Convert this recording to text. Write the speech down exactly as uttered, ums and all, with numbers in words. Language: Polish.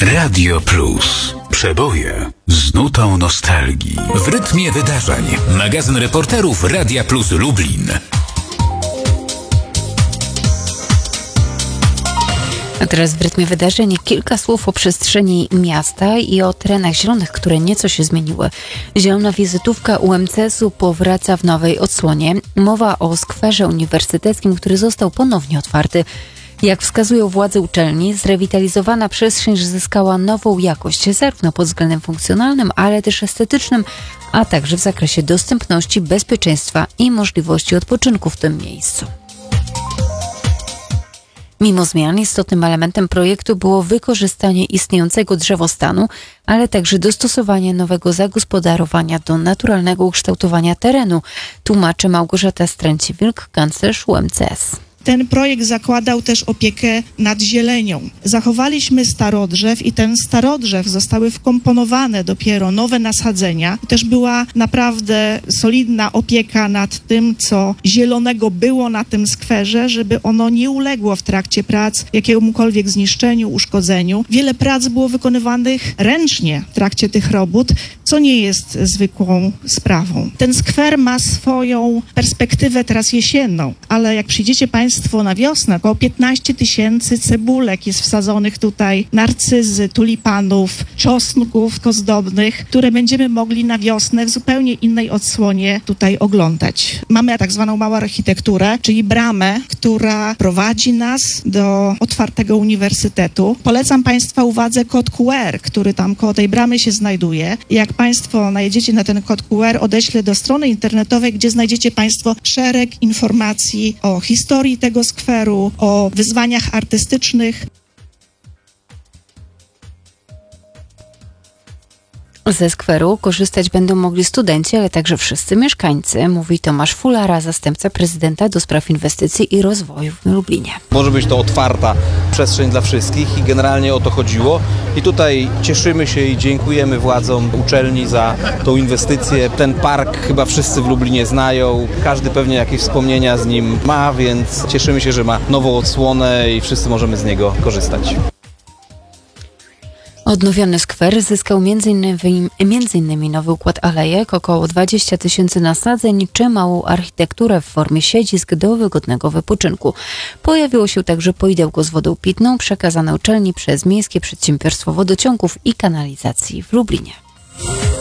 Radio Plus. Przeboje z nutą nostalgii. W rytmie wydarzeń. Magazyn reporterów Radia Plus Lublin. A teraz w rytmie wydarzeń kilka słów o przestrzeni miasta i o terenach zielonych, które nieco się zmieniły. Zielona wizytówka U M C S u powraca w nowej odsłonie. Mowa o skwerze uniwersyteckim, który został ponownie otwarty. Jak wskazują władze uczelni, zrewitalizowana przestrzeń zyskała nową jakość, zarówno pod względem funkcjonalnym, ale też estetycznym, a także w zakresie dostępności, bezpieczeństwa i możliwości odpoczynku w tym miejscu. Mimo zmian istotnym elementem projektu było wykorzystanie istniejącego drzewostanu, ale także dostosowanie nowego zagospodarowania do naturalnego ukształtowania terenu, tłumaczy Małgorzata Stręci-Wilk, kanclerz U M C S. Ten projekt zakładał też opiekę nad zielenią. Zachowaliśmy starodrzew i ten starodrzew zostały wkomponowane dopiero nowe nasadzenia. Też była naprawdę solidna opieka nad tym, co zielonego było na tym skwerze, żeby ono nie uległo w trakcie prac jakiemukolwiek zniszczeniu, uszkodzeniu. Wiele prac było wykonywanych ręcznie w trakcie tych robót, co nie jest zwykłą sprawą. Ten skwer ma swoją perspektywę teraz jesienną, ale jak przyjdziecie Państwo na wiosnę, około piętnaście tysięcy cebulek jest wsadzonych tutaj, narcyzy, tulipanów, czosnków ozdobnych, które będziemy mogli na wiosnę w zupełnie innej odsłonie tutaj oglądać. Mamy tak zwaną małą architekturę, czyli bramę, która prowadzi nas do otwartego uniwersytetu. Polecam Państwa uwadze kod Q R, który tam koło tej bramy się znajduje. Jak Państwo najedziecie na ten kod Q R, odeślę do strony internetowej, gdzie znajdziecie Państwo szereg informacji o historii tego skweru, o wyzwaniach artystycznych. Ze skweru korzystać będą mogli studenci, ale także wszyscy mieszkańcy, mówi Tomasz Fulara, zastępca prezydenta do spraw inwestycji i rozwoju w Lublinie. Może być to otwarta przestrzeń dla wszystkich i generalnie o to chodziło. I tutaj cieszymy się i dziękujemy władzom uczelni za tą inwestycję. Ten park chyba wszyscy w Lublinie znają, każdy pewnie jakieś wspomnienia z nim ma, więc cieszymy się, że ma nową odsłonę i wszyscy możemy z niego korzystać. Odnowiony skwer zyskał między innymi, między innymi nowy układ alejek, około dwadzieścia tysięcy nasadzeń czy małą architekturę w formie siedzisk do wygodnego wypoczynku. Pojawiło się także poidełko z wodą pitną przekazane uczelni przez Miejskie Przedsiębiorstwo Wodociągów i Kanalizacji w Lublinie.